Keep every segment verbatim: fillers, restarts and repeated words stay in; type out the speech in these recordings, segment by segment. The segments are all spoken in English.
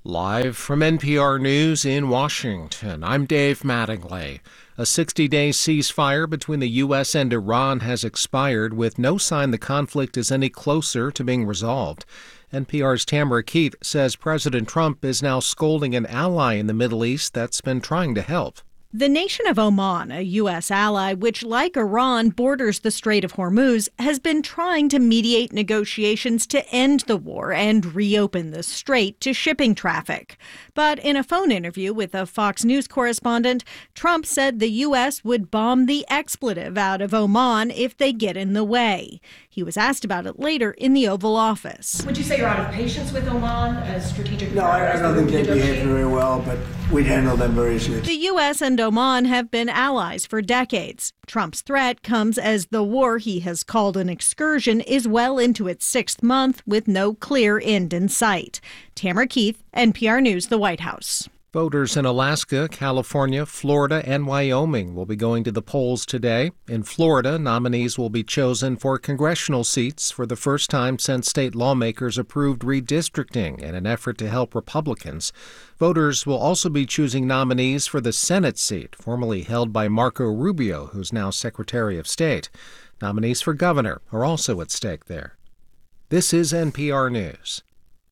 Live from N P R News in Washington, I'm Dave Mattingly. A sixty-day ceasefire between the U S and Iran has expired with no sign the conflict is any closer to being resolved. N P R's Tamara Keith says President Trump is now scolding an ally in the Middle East that's been trying to help. The nation of Oman, a U S ally which, like Iran, borders the Strait of Hormuz, has been trying to mediate negotiations to end the war and reopen the strait to shipping traffic. But in a phone interview with a Fox News correspondent, Trump said the U S would bomb the expletive out of Oman if they get in the way. He was asked about it later in the Oval Office. Would you say you're out of patience with Oman as strategic? No, I, I don't think they behave very well, but we'd handle them very easily. The U S and Oman have been allies for decades. Trump's threat comes as the war he has called an excursion is well into its sixth month with no clear end in sight. Tamara Keith, N P R News, the White House. Voters in Alaska, California, Florida, and Wyoming will be going to the polls today. In Florida, nominees will be chosen for congressional seats for the first time since state lawmakers approved redistricting in an effort to help Republicans. Voters will also be choosing nominees for the Senate seat, formerly held by Marco Rubio, who's now Secretary of State. Nominees for governor are also at stake there. This is N P R News.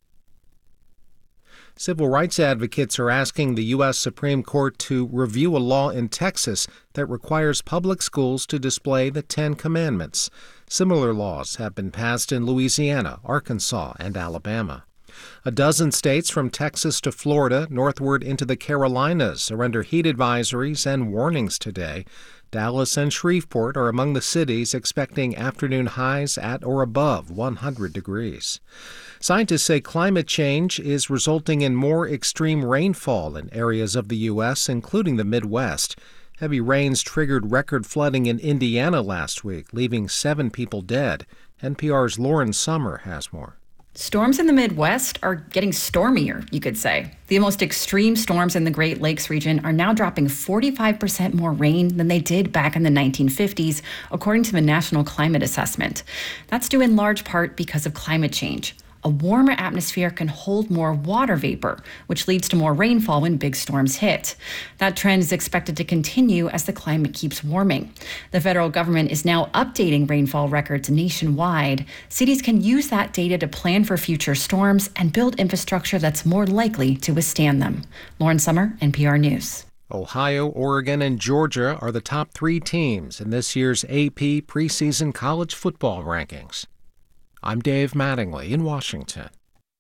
Civil rights advocates are asking the U S Supreme Court to review a law in Texas that requires public schools to display the Ten Commandments. Similar laws have been passed in Louisiana, Arkansas, and Alabama. A dozen states from Texas to Florida, northward into the Carolinas, are under heat advisories and warnings today. Dallas and Shreveport are among the cities expecting afternoon highs at or above one hundred degrees. Scientists say climate change is resulting in more extreme rainfall in areas of the U S, including the Midwest. Heavy rains triggered record flooding in Indiana last week, leaving seven people dead. N P R's Lauren Sommer has more. Storms in the Midwest are getting stormier, you could say. The most extreme storms in the Great Lakes region are now dropping forty-five percent more rain than they did back in the nineteen fifties, according to the National Climate Assessment. That's due in large part because of climate change. A warmer atmosphere can hold more water vapor, which leads to more rainfall when big storms hit. That trend is expected to continue as the climate keeps warming. The federal government is now updating rainfall records nationwide. Cities can use that data to plan for future storms and build infrastructure that's more likely to withstand them. Lauren Sommer, N P R News. Ohio, Oregon, and Georgia are the top three teams in this year's A P preseason college football rankings. I'm Dave Mattingly in Washington.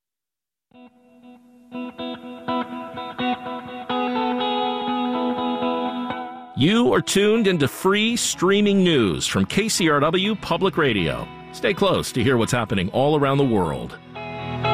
You are tuned into free streaming news from K C R W Public Radio. Stay close to hear what's happening all around the world.